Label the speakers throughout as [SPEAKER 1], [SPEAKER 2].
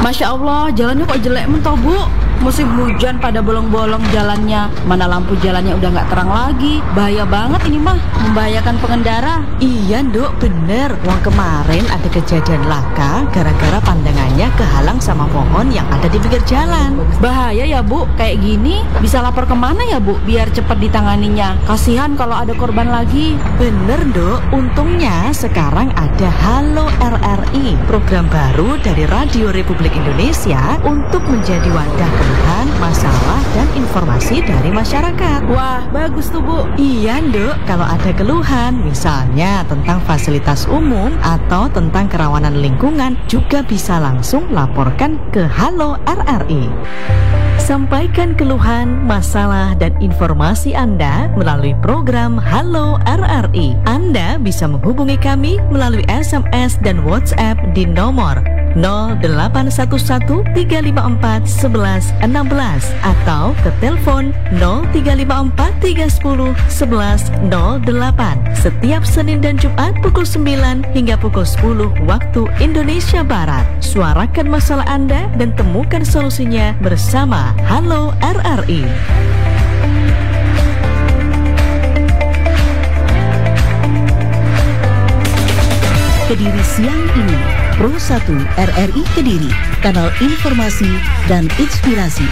[SPEAKER 1] Masya Allah, jalannya kok jelek mentoh Bu. Musim hujan pada bolong-bolong jalannya. Mana lampu jalannya udah nggak terang lagi. Bahaya banget ini mah, membahayakan pengendara.
[SPEAKER 2] Iya Nduk, bener. Wong kemarin ada kejadian laka gara-gara pandangannya kehalang sama pohon yang ada di pinggir jalan.
[SPEAKER 1] Bahaya ya Bu, kayak gini bisa lapor kemana ya Bu biar cepat ditanganinya. Kasihan kalau ada korban lagi.
[SPEAKER 2] Bener Nduk, untungnya sekarang ada Halo RRI, program baru dari Radio Republik Indonesia untuk menjadi wadah keluhan, masalah, dan informasi dari masyarakat.
[SPEAKER 1] Wah, bagus tuh Bu.
[SPEAKER 2] Iya Nduk, kalau ada keluhan misalnya tentang fasilitas umum atau tentang kerawanan lingkungan juga bisa langsung laporkan ke Halo RRI. Sampaikan keluhan, masalah, dan informasi Anda melalui program Halo RRI. Anda bisa menghubungi kami melalui SMS dan WhatsApp di nomor 0811-354-1116 atau ke telepon 0354-310-1108 setiap Senin dan Jumat pukul 9 hingga pukul 10 waktu Indonesia Barat. Suarakan masalah Anda dan temukan solusinya bersama Halo RRI.
[SPEAKER 3] Kediri siang ini, Pro 1 RRI Kediri, kanal informasi dan inspirasi.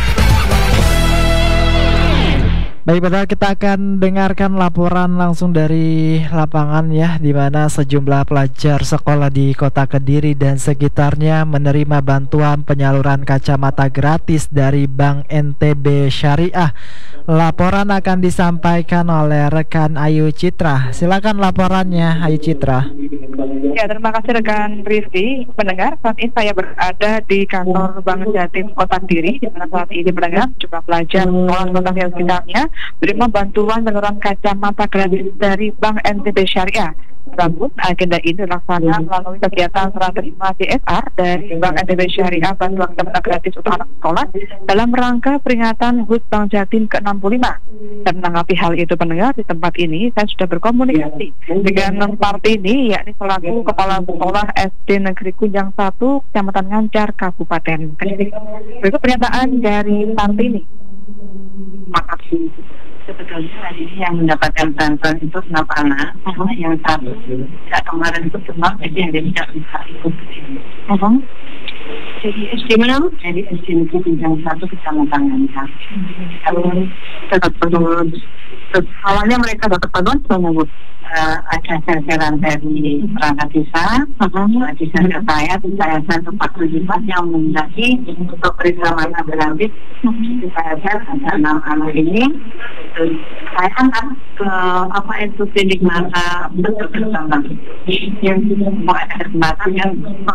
[SPEAKER 4] Baik, padahal kita akan dengarkan laporan langsung dari lapangan ya, di mana sejumlah pelajar sekolah di Kota Kediri dan sekitarnya menerima bantuan penyaluran kacamata gratis dari Bank NTB Syariah. Laporan akan disampaikan oleh rekan Ayu Citra. Silakan laporannya, Ayu Citra.
[SPEAKER 5] Ya, terima kasih rekan Rizky. Pendengar, saat ini saya berada di kantor Bank Jatim Kota Kediri, di mana saat ini pendengar jumlah pelajar sekolah kota yang sekitarnya menerima bantuan penyaluran kacamata gratis dari Bank NTB Syariah. Namun agenda ini dilaksanakan melalui kegiatan serah terima CSR dari Bank NTB Syariah bantuan kacamata gratis untuk anak sekolah dalam rangka peringatan HUT Bank Jatim ke-65. Dan menanggapi hal itu pendengar, di tempat ini saya sudah berkomunikasi dengan Partini, yakni selaku Kepala Sekolah SD Negeri Kunjang 1 Kecamatan Ngancar, Kabupaten Kediri. Berikut pernyataan dari Partini.
[SPEAKER 6] Makasih. Sebetulnya hari ini yang mendapatkan bantuan itu 6 anak, yang satu tidak kemarin itu demam, jadi yang tidak bisa ikut ke sini. Jadi SD mana? Jadi SD Negeri Kunjang 1 Kecamatan Ngancar. Kalau dapat bantuan, awalnya mereka dapat bantuan semuanya Bu. Ada jajaran dari perangkat desa, di sana saya satu Pak Rujimat yang mendaki untuk bersama gratis. Saya ada 6 anak ini. Saya angkat ke klinik mata bersama yang mau ada kesempatan yang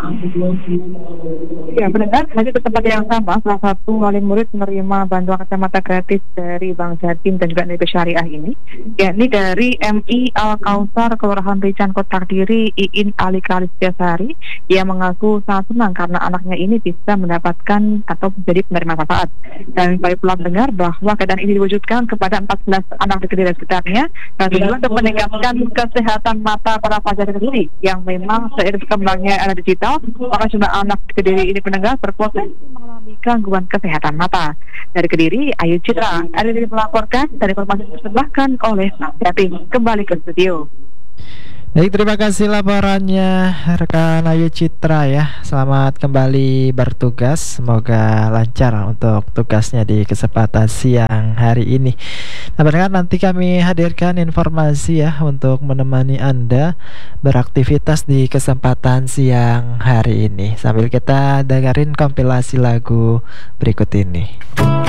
[SPEAKER 5] ya benar. Masih ke tempat yang sama, salah satu wali murid menerima bantuan kacamata gratis dari Bank Jatim dan juga NTB Syariah ini, yakni dari MI Al-Kausar Kelurahan Rican Kota Kediri, Iin Ali Kalis Setiasari, yang mengaku sangat senang karena anaknya ini bisa mendapatkan atau menjadi penerima manfaat. Dan baik pula mendengar bahwa keadaan ini diwujudkan kepada 14 anak di Kediri dan sekitarnya, dan juga untuk meningkatkan kesehatan mata para pelajar di Kediri yang memang seiring berkembangnya era digital, maka jumlah anak di Kediri ini pendengar berpotensi mengalami gangguan kesehatan mata. Dari Kediri, Ayu Citra, RRI melaporkan, dan informasi dipersembahkan oleh Mas Jatim. Kembali ke studio.
[SPEAKER 4] Baik, terima kasih laporannya rekan Ayu Citra ya. Selamat kembali bertugas. Semoga lancar untuk tugasnya di kesempatan siang hari ini. Nah, pendengar, nanti kami hadirkan informasi ya untuk menemani Anda beraktivitas di kesempatan siang hari ini. Sambil kita dengerin kompilasi lagu berikut ini.